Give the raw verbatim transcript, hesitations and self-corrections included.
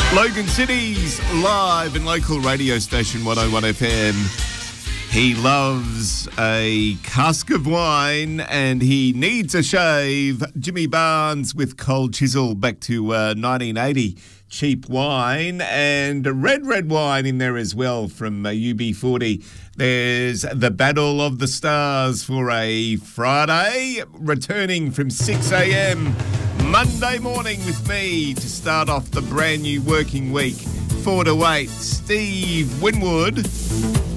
Logan City's live and local radio station one oh one F M. He loves a cask of wine and he needs a shave. Jimmy Barnes with Cold Chisel, back to uh, nineteen eighty. Cheap wine and red, red wine in there as well from uh, U B forty. There's the Battle of the Stars for a Friday, returning from six a.m. Monday morning with me to start off the brand new working week. Four to eight, Steve Winwood.